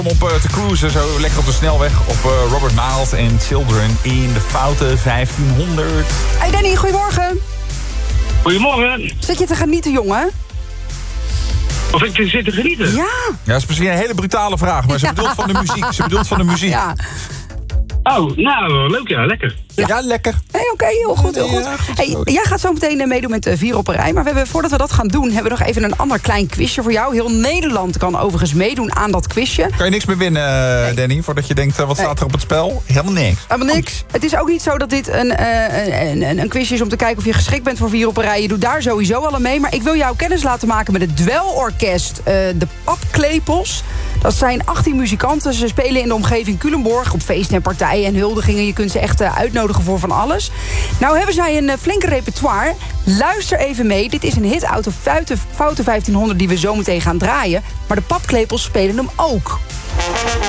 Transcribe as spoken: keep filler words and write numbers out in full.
Om op uh, te cruisen, zo lekker op de snelweg op uh, Robert Miles en Children in de foute vijftienhonderd. Hey Danny, goedemorgen. Goedemorgen. Zit je te genieten, jongen? Of ik zit te genieten? Ja. Ja, dat is misschien een hele brutale vraag, maar ze Ja. bedoelt van de muziek. Ze bedoelt van de muziek. Ja. Oh, nou, leuk ja, lekker. Ja, ja lekker. Hey, oké, okay, heel goed, heel goed. Ja, goed Hey, zo. jij gaat zo meteen uh, meedoen met uh, vier op een rij. Maar we hebben, voordat we dat gaan doen, hebben we nog even een ander klein quizje voor jou. Heel Nederland kan overigens meedoen aan dat quizje. Kan je niks meer winnen, uh, Nee. Danny? Voordat je denkt, uh, wat Nee. staat er op het spel? Helemaal niks. Helemaal niks. Het is ook niet zo dat dit een, uh, een, een, een quizje is om te kijken of je geschikt bent voor vier op een rij. Je doet daar sowieso al aan mee. Maar ik wil jou kennis laten maken met het dwelorkest. Uh, de Papklepels. Dat zijn achttien muzikanten. Ze spelen in de omgeving Culemborg op feesten en partijen en huldigingen. Je kunt ze echt uh, uitnodigen voor van alles. Nou hebben zij een uh, flinke repertoire. Luister even mee. Dit is een hit uit de foute, foute vijftienhonderd die we zo meteen gaan draaien. Maar de Papklepels spelen hem ook.